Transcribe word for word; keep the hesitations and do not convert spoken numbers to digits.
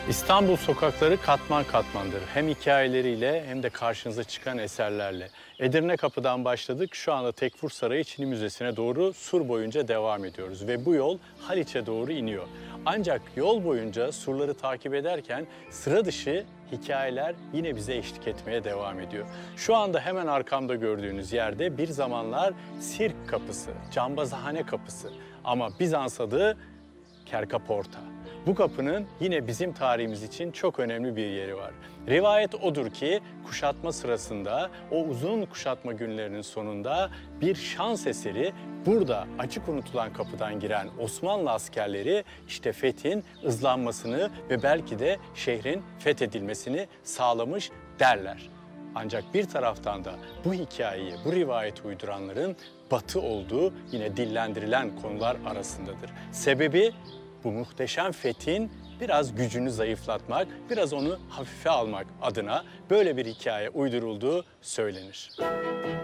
İstanbul sokakları katman katmandır. Hem hikayeleriyle hem de karşınıza çıkan eserlerle. Edirne Kapı'dan başladık. Şu anda Tekfur Sarayı Çini Müzesi'ne doğru sur boyunca devam ediyoruz. Ve bu yol Haliç'e doğru iniyor. Ancak yol boyunca surları takip ederken sıra dışı hikayeler yine bize eşlik etmeye devam ediyor. Şu anda hemen arkamda gördüğünüz yerde bir zamanlar Sirk Kapısı, Cambazhane Kapısı. Ama Bizans adı Kerkaporta. Bu kapının yine bizim tarihimiz için çok önemli bir yeri var. Rivayet odur ki kuşatma sırasında o uzun kuşatma günlerinin sonunda bir şans eseri burada açık unutulan kapıdan giren Osmanlı askerleri işte fethin hızlanmasını ve belki de şehrin fethedilmesini sağlamış derler. Ancak bir taraftan da bu hikayeyi, bu rivayeti uyduranların Batı olduğu yine dillendirilen konular arasındadır. Sebebi bu muhteşem fethin biraz gücünü zayıflatmak, biraz onu hafife almak adına böyle bir hikaye uydurulduğu söylenir.